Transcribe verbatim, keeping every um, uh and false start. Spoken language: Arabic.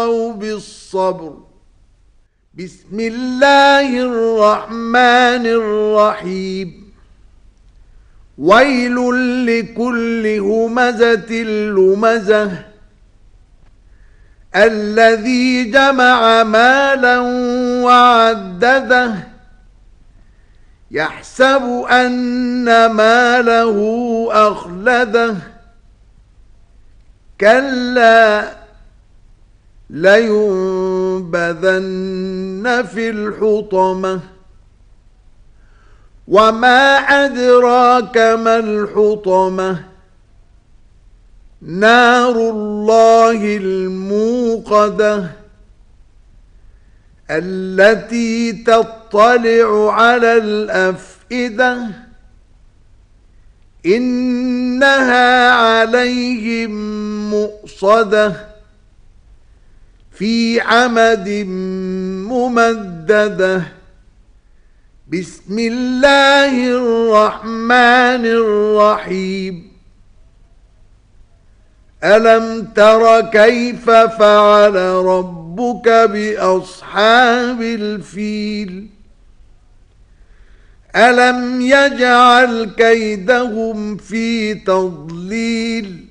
وتواصوا بالصبر. بسم الله الرحمن الرحيم. ويل لكل همزة لمزة الذي جمع مالا وعدده يحسب أن ماله أخلده كلا لينبذن في الحطمة. وما أدراك ما الحطمة نار الله الموقدة التي تطلع على الأفئدة إنها عليهم مؤصدة في عمد ممددة. بسم الله الرحمن الرحيم. ألم تر كيف فعل ربك بأصحاب الفيل؟ ألم يجعل كيدهم في تضليل